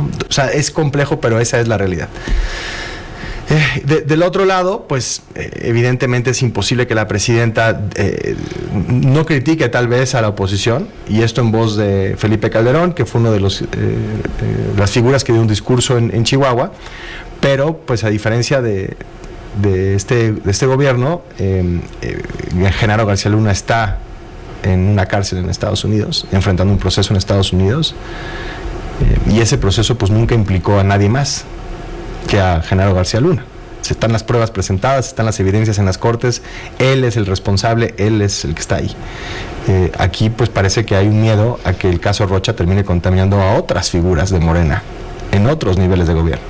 ¿no? O sea, es complejo, pero esa es la realidad. Del otro lado, pues evidentemente es imposible que la presidenta no critique tal vez a la oposición, y esto en voz de Felipe Calderón, que fue uno de las figuras que dio un discurso en Chihuahua, pero pues a diferencia de este gobierno, Genaro García Luna está en una cárcel en Estados Unidos, enfrentando un proceso en Estados Unidos, y ese proceso pues nunca implicó a nadie más que a Genaro García Luna. Están las pruebas presentadas, están las evidencias en las cortes, él es el responsable, él es el que está ahí. Aquí pues parece que hay un miedo a que el caso Rocha termine contaminando a otras figuras de Morena, en otros niveles de gobierno.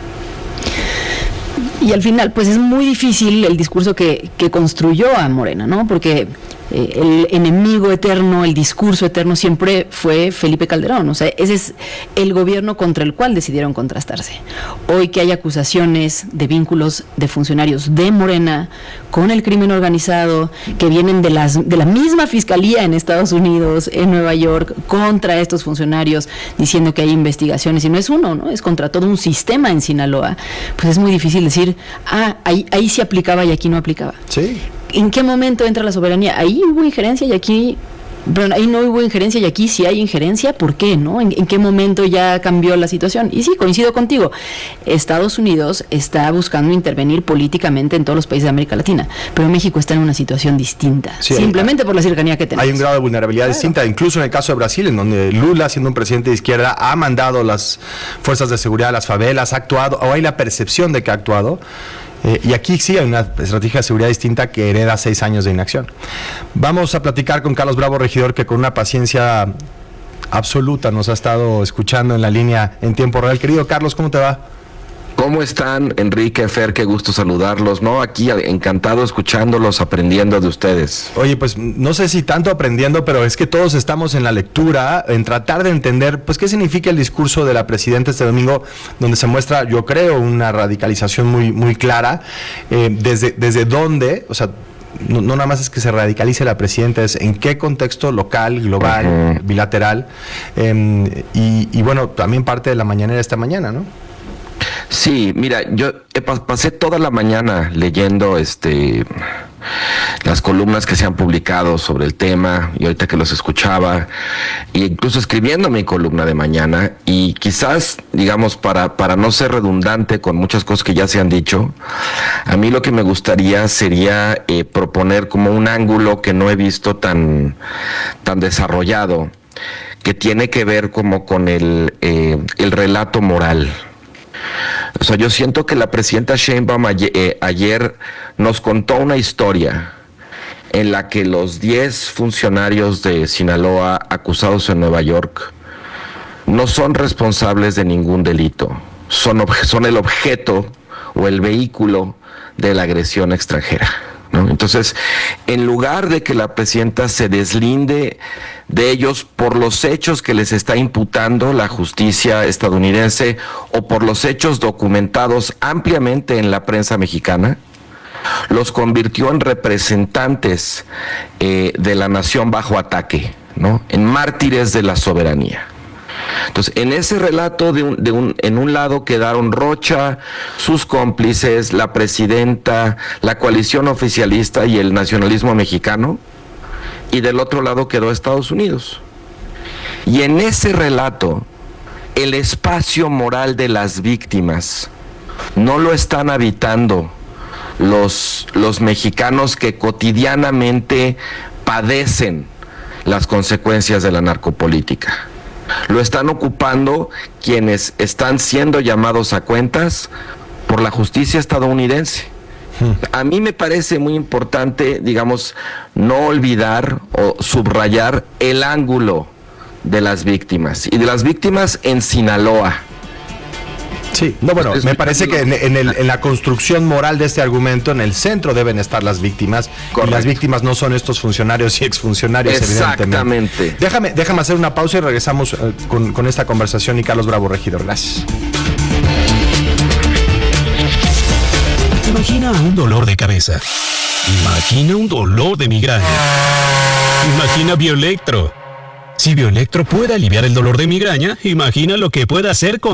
Y al final, pues es muy difícil el discurso que construyó a Morena, ¿no? Porque el enemigo eterno, el discurso eterno siempre fue Felipe Calderón. O sea, ese es el gobierno contra el cual decidieron contrastarse. Hoy que hay acusaciones de vínculos de funcionarios de Morena con el crimen organizado, que vienen de la misma fiscalía en Estados Unidos, en Nueva York, contra estos funcionarios, diciendo que hay investigaciones, y no es uno, ¿no? Es contra todo un sistema en Sinaloa. Pues es muy difícil decir, ahí sí aplicaba y aquí no aplicaba. Sí. ¿En qué momento entra la soberanía? Ahí hubo injerencia y aquí, perdón, ahí no hubo injerencia y aquí sí hay injerencia. ¿Por qué, no? ¿En qué momento ya cambió la situación? Y sí, coincido contigo. Estados Unidos está buscando intervenir políticamente en todos los países de América Latina, pero México está en una situación distinta, sí, simplemente por la cercanía que tenemos. Hay un grado de vulnerabilidad distinta, incluso en el caso de Brasil, en donde Lula, siendo un presidente de izquierda, ha mandado las fuerzas de seguridad a las favelas, ha actuado, o hay la percepción de que ha actuado. Y aquí sí hay una estrategia de seguridad distinta que hereda 6 años de inacción. Vamos a platicar con Carlos Bravo, regidor, que con una paciencia absoluta nos ha estado escuchando en la línea en tiempo real. Querido Carlos, ¿cómo te va? ¿Cómo están, Enrique, Fer? Qué gusto saludarlos, ¿no? Aquí encantado escuchándolos, aprendiendo de ustedes. Oye, pues no sé si tanto aprendiendo, pero es que todos estamos en la lectura, en tratar de entender, pues, qué significa el discurso de la presidenta este domingo, donde se muestra, yo creo, una radicalización muy, muy clara. Desde dónde, o sea, no nada más es que se radicalice la presidenta, es en qué contexto local, global, bilateral, y bueno, también parte de la mañanera esta mañana, ¿no? Sí, mira, yo pasé toda la mañana leyendo las columnas que se han publicado sobre el tema, y ahorita que los escuchaba, e incluso escribiendo mi columna de mañana, y quizás, digamos, para no ser redundante con muchas cosas que ya se han dicho, a mí lo que me gustaría sería proponer como un ángulo que no he visto tan desarrollado, que tiene que ver como con el relato moral. O sea, yo siento que la presidenta Sheinbaum ayer nos contó una historia en la que los 10 funcionarios de Sinaloa acusados en Nueva York no son responsables de ningún delito, son el objeto o el vehículo de la agresión extranjera, ¿no? Entonces, en lugar de que la presidenta se deslinde de ellos por los hechos que les está imputando la justicia estadounidense o por los hechos documentados ampliamente en la prensa mexicana, los convirtió en representantes de la nación bajo ataque, ¿no? En mártires de la soberanía. Entonces, en ese relato, en un lado quedaron Rocha, sus cómplices, la presidenta, la coalición oficialista y el nacionalismo mexicano, y del otro lado quedó Estados Unidos. Y en ese relato, el espacio moral de las víctimas no lo están habitando los mexicanos que cotidianamente padecen las consecuencias de la narcopolítica. Lo están ocupando quienes están siendo llamados a cuentas por la justicia estadounidense. A mí me parece muy importante, digamos, no olvidar o subrayar el ángulo de las víctimas, y de las víctimas en Sinaloa. Sí, no, bueno, me parece que en la construcción moral de este argumento, en el centro deben estar las víctimas. Correcto. Y las víctimas no son estos funcionarios y exfuncionarios, exactamente. Evidentemente. Déjame hacer una pausa y regresamos con esta conversación. Y Carlos Bravo, regidor, gracias. Imagina un dolor de cabeza. Imagina un dolor de migraña. Imagina Bioelectro. Si Bioelectro puede aliviar el dolor de migraña, imagina lo que puede hacer con